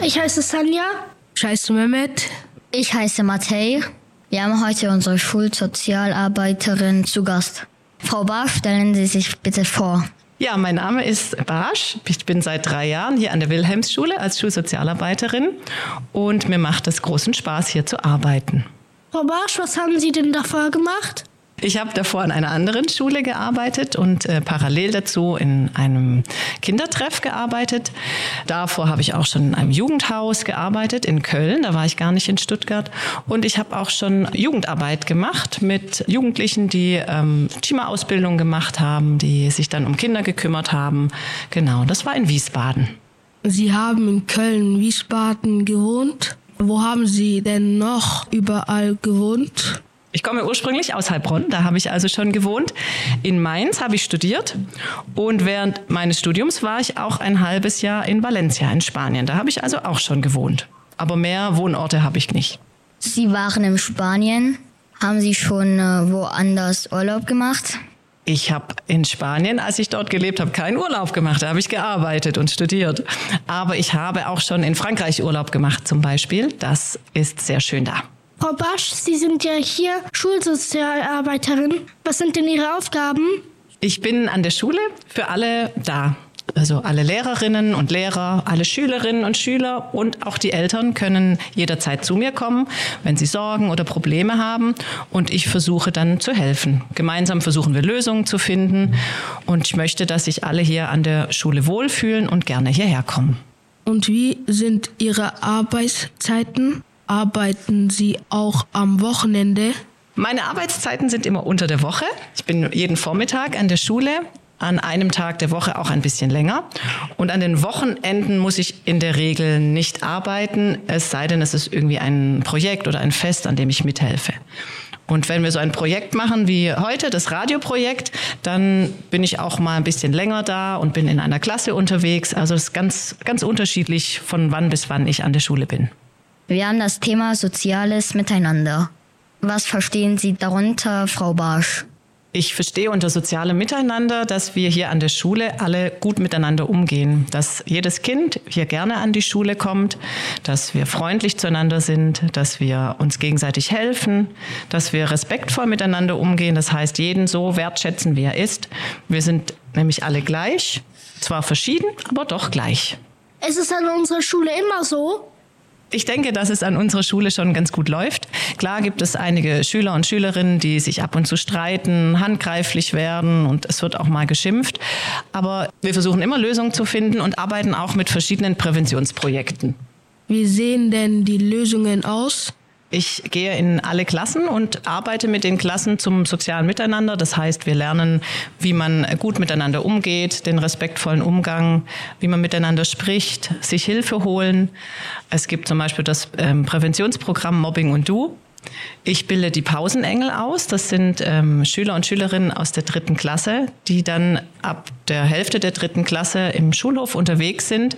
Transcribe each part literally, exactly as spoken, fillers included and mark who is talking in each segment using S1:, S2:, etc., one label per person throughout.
S1: Ich heiße Sanja.
S2: Ich heiße Mehmet.
S3: Ich heiße Matej. Wir haben heute unsere Schulsozialarbeiterin zu Gast. Frau Barsch, stellen Sie sich bitte vor.
S4: Ja, mein Name ist Barsch. Ich bin seit drei Jahren hier an der Wilhelmsschule als Schulsozialarbeiterin und mir macht es großen Spaß, hier zu arbeiten.
S1: Frau Barsch, was haben Sie denn davor gemacht?
S4: Ich habe davor an einer anderen Schule gearbeitet und äh, parallel dazu in einem Kindertreff gearbeitet. Davor habe ich auch schon in einem Jugendhaus gearbeitet in Köln, da war ich gar nicht in Stuttgart. Und ich habe auch schon Jugendarbeit gemacht mit Jugendlichen, die ähm, Schima-Ausbildung gemacht haben, die sich dann um Kinder gekümmert haben. Genau, das war in Wiesbaden.
S2: Sie haben in Köln, Wiesbaden gewohnt. Wo haben Sie denn noch überall gewohnt?
S4: Ich komme ursprünglich aus Heilbronn, da habe ich also schon gewohnt. In Mainz habe ich studiert und während meines Studiums war ich auch ein halbes Jahr in Valencia in Spanien. Da habe ich also auch schon gewohnt. Aber mehr Wohnorte habe ich nicht.
S3: Sie waren in Spanien. Haben Sie schon äh, woanders Urlaub gemacht?
S4: Ich habe in Spanien, als ich dort gelebt habe, keinen Urlaub gemacht. Da habe ich gearbeitet und studiert. Aber ich habe auch schon in Frankreich Urlaub gemacht zum Beispiel. Das ist sehr schön da.
S1: Frau Barsch, Sie sind ja hier Schulsozialarbeiterin. Was sind denn Ihre Aufgaben?
S4: Ich bin an der Schule für alle da. Also alle Lehrerinnen und Lehrer, alle Schülerinnen und Schüler und auch die Eltern können jederzeit zu mir kommen, wenn sie Sorgen oder Probleme haben. Und ich versuche dann zu helfen. Gemeinsam versuchen wir Lösungen zu finden. Und ich möchte, dass sich alle hier an der Schule wohlfühlen und gerne hierher kommen.
S2: Und wie sind Ihre Arbeitszeiten? Arbeiten Sie auch am Wochenende?
S4: Meine Arbeitszeiten sind immer unter der Woche. Ich bin jeden Vormittag an der Schule, an einem Tag der Woche auch ein bisschen länger. Und an den Wochenenden muss ich in der Regel nicht arbeiten, es sei denn, es ist irgendwie ein Projekt oder ein Fest, an dem ich mithelfe. Und wenn wir so ein Projekt machen wie heute, das Radioprojekt, dann bin ich auch mal ein bisschen länger da und bin in einer Klasse unterwegs. Also es ist ganz, ganz unterschiedlich, von wann bis wann ich an der Schule bin.
S3: Wir haben das Thema soziales Miteinander. Was verstehen Sie darunter, Frau Barsch?
S4: Ich verstehe unter sozialem Miteinander, dass wir hier an der Schule alle gut miteinander umgehen. Dass jedes Kind hier gerne an die Schule kommt, dass wir freundlich zueinander sind, dass wir uns gegenseitig helfen, dass wir respektvoll miteinander umgehen. Das heißt, jeden so wertschätzen, wie er ist. Wir sind nämlich alle gleich, zwar verschieden, aber doch gleich.
S1: Ist es an unserer Schule immer so?
S4: Ich denke, dass es an unserer Schule schon ganz gut läuft. Klar gibt es einige Schüler und Schülerinnen, die sich ab und zu streiten, handgreiflich werden und es wird auch mal geschimpft. Aber wir versuchen immer Lösungen zu finden und arbeiten auch mit verschiedenen Präventionsprojekten.
S2: Wie sehen denn die Lösungen aus?
S4: Ich gehe in alle Klassen und arbeite mit den Klassen zum sozialen Miteinander. Das heißt, wir lernen, wie man gut miteinander umgeht, den respektvollen Umgang, wie man miteinander spricht, sich Hilfe holen. Es gibt zum Beispiel das ähm, Präventionsprogramm Mobbing und Du. Ich bilde die Pausenengel aus. Das sind ähm, Schüler und Schülerinnen aus der dritten Klasse, die dann ab der Hälfte der dritten Klasse im Schulhof unterwegs sind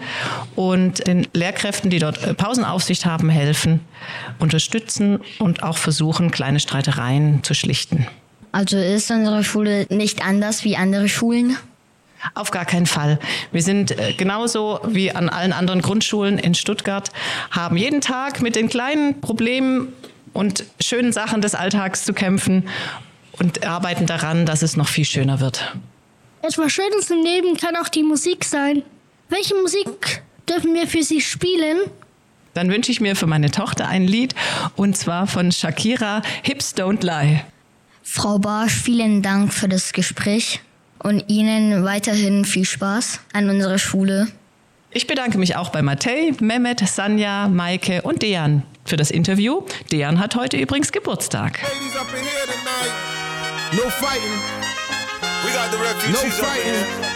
S4: und den Lehrkräften, die dort äh, Pausenaufsicht haben, helfen, unterstützen und auch versuchen, kleine Streitereien zu schlichten.
S3: Also ist unsere Schule nicht anders wie andere Schulen?
S4: Auf gar keinen Fall. Wir sind äh, genauso wie an allen anderen Grundschulen in Stuttgart, haben jeden Tag mit den kleinen Problemen und schönen Sachen des Alltags zu kämpfen und arbeiten daran, dass es noch viel schöner wird.
S1: Etwas Schönes im Leben kann auch die Musik sein. Welche Musik dürfen wir für Sie spielen?
S4: Dann wünsche ich mir für meine Tochter ein Lied, und zwar von Shakira, Hips Don't Lie.
S3: Frau Barsch, vielen Dank für das Gespräch und Ihnen weiterhin viel Spaß an unserer Schule.
S4: Ich bedanke mich auch bei Matej, Mehmet, Sanja, Maike und Dejan für das Interview. Dejan hat heute übrigens Geburtstag.
S5: No fighting. We got the refugees no fighting.